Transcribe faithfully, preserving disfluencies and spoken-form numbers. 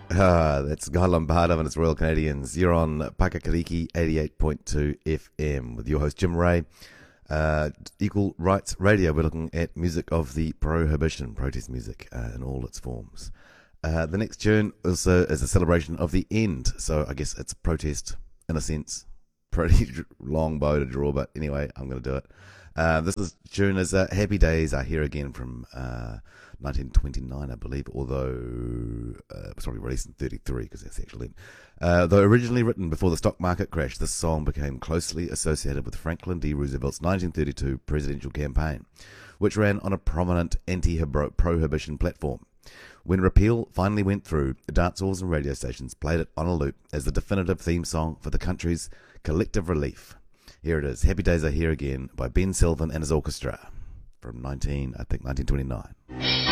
Ah, that's Guy Lombardo and its Royal Canadians. You're on Pakakariki eighty-eight point two F M with your host Jim Ray. Uh, Equal Rights Radio. We're looking at music of the prohibition, protest music uh, in all its forms. Uh, the next tune also is a celebration of the end, so I guess it's a protest in a sense. Pretty long bow to draw, but anyway, I'm going to do it. Uh, this is tune is uh, Happy Days Are Here Again from uh, nineteen twenty-nine, I believe, although uh, it was probably released in thirty-three because that's actually uh, though originally written before the stock market crash, this song became closely associated with Franklin D. Roosevelt's nineteen thirty-two presidential campaign, which ran on a prominent anti-prohibition platform. When repeal finally went through, dance halls and radio stations played it on a loop as the definitive theme song for the country's collective relief. Here it is, Happy Days Are Here Again by Ben Sylvan and his orchestra from nineteen, I think nineteen twenty-nine.